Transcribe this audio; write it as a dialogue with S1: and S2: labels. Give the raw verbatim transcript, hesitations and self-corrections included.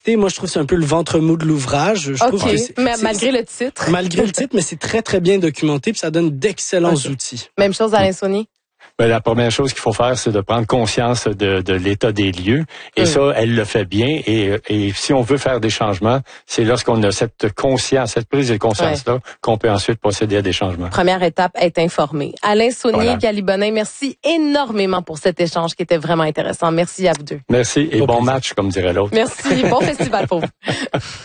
S1: Moi, je trouve que c'est un peu le ventre mou de l'ouvrage. Je
S2: OK,
S1: trouve que c'est,
S2: mais
S1: c'est,
S2: malgré le titre.
S1: Malgré le titre, mais c'est très, très bien documenté, puis ça donne d'excellents
S2: okay.
S1: outils.
S2: Même chose, Alain Saunier?
S3: Ben, la première chose qu'il faut faire, c'est de prendre conscience de, de l'état des lieux. Et mmh. ça, elle le fait bien. Et, et si on veut faire des changements, c'est lorsqu'on a cette conscience, cette prise de conscience-là, ouais. qu'on peut ensuite procéder à des changements.
S2: Première étape, être informé. Alain Saunier, voilà. Galibonin, merci énormément pour cet échange qui était vraiment intéressant. Merci à vous deux.
S3: Merci et bon, bon match, comme dirait l'autre.
S2: Merci. Bon festival pour vous.